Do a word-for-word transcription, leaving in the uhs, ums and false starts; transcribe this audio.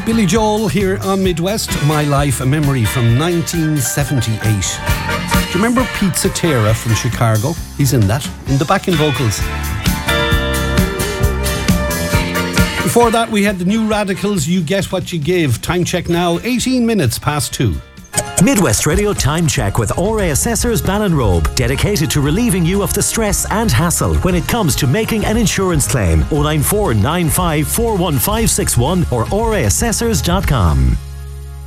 Billy Joel here on Midwest, My Life, a memory from nineteen seventy-eight. Do you remember Pete Cetera from Chicago? He's in that, in the backing vocals. Before that, we had the New Radicals, You Get What You Give. Time check now, eighteen minutes past two. Midwest Radio Time Check with R A Assessors Ballinrobe, dedicated to relieving you of the stress and hassle when it comes to making an insurance claim. oh nine four nine five four one five six one or r a assessors dot com.